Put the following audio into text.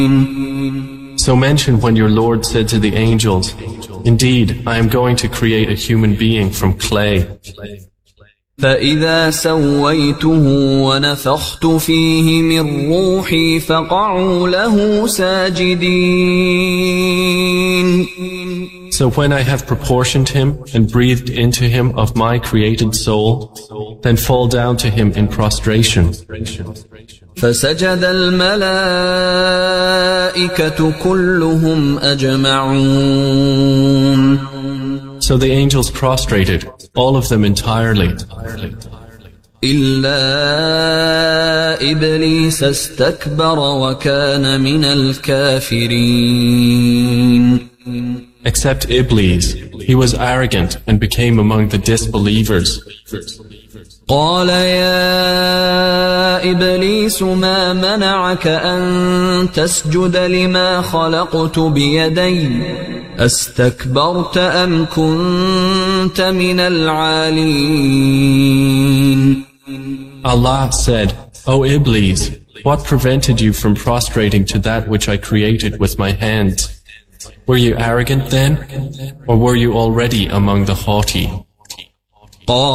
So mention when your Lord said to the angels, "Indeed, I am going to create a human being from clay. فإذا سويته ونفخت فيه من روحي فقعوا له ساجدين." So when I have proportioned him and breathed into him of my created soul, then fall down to him in prostration. فسجد الملائكة كلهم أجمعون. So the angels prostrated, all of them entirely. إلا إبليس استكبر وكان من الكافرين. Except Iblis, he was arrogant and became among the disbelievers. قال يا إبليس ما منعك أن تسجد لما خلقت بيدي أستكبرت أم كنت من العالين. Allah said, "O Iblis, what prevented you from prostrating to that which I created with my hands? Were you arrogant then, or were you already among the haughty?"